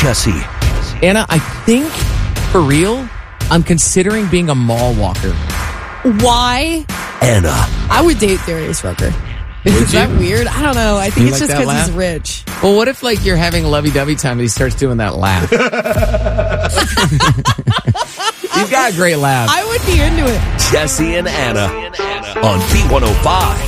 Jesse. Anna, I think, for real, I'm considering being a mall walker. Why? Anna. I would date Darius Rucker. Is that weird? I don't know. I think it's like just that because laugh? he's rich. Well, what if, like, you're having a lovey-dovey time and he starts doing that laugh? He's got a great laugh. I would be into it. Jesse and Anna on B105.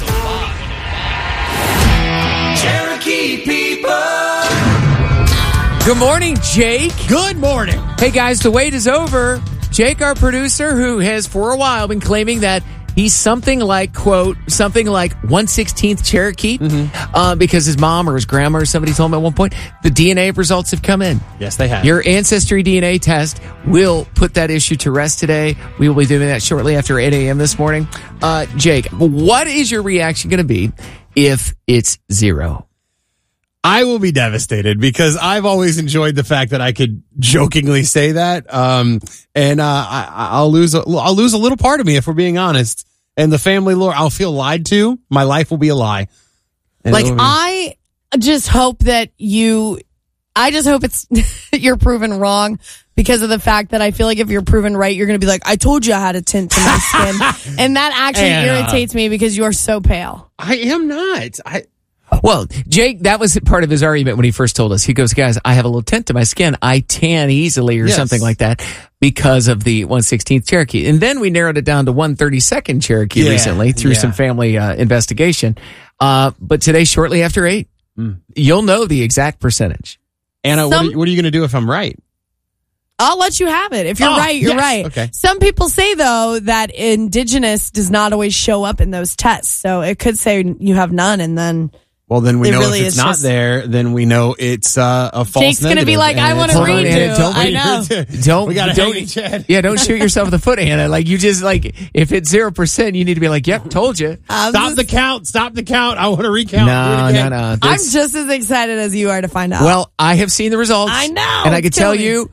Cherokee people. Good morning, Jake. Good morning. Hey, guys, the wait is over. Jake, our producer, who has for a while been claiming that he's something like, quote, something like 1/16th Cherokee because his mom or his grandma or somebody told him at one point, the DNA results have come in. Yes, they have. Your Ancestry DNA test will put that issue to rest today. We will be doing that shortly after 8 a.m. this morning. Jake, what is your reaction going to be if it's 0? I will be devastated because I've always enjoyed the fact that I could jokingly say that. And I'll lose a little part of me if we're being honest. And the family lore, I'll feel lied to. My life will be a lie. And I just hope that it's you're proven wrong because of the fact that I feel like if you're proven right, you're going to be like, I told you I had a tint to my skin. And that actually irritates me because you are so pale. I am not. Well, Jake, that was part of his argument when he first told us. He goes, guys, I have a little tint to my skin. I tan easily or something like that because of the 1/16th Cherokee. And then we narrowed it down to 1/32nd Cherokee recently through some family investigation. But today, shortly after 8, you'll know the exact percentage. Anna, what are you going to do if I'm right? I'll let you have it. If you're right, you're right. Okay. Some people say, though, that indigenous does not always show up in those tests. So it could say you have none and then... Well, then we know really if it's not there, then we know it's a false Jake's going to be like, I want to Hold on, read Anna, you. I know. We got to hang each head. Yeah, don't shoot yourself in the foot, Anna. Like, you just, like, if it's 0%, you need to be like, yep, told you. Stop the count. I want to recount. No. I'm just as excited as you are to find out. Well, I have seen the results. I know. And I can tell you,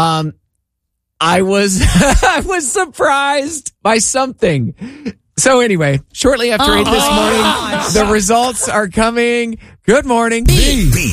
I was I was surprised by something. So anyway, shortly after 8 this morning, the results are coming. Good morning.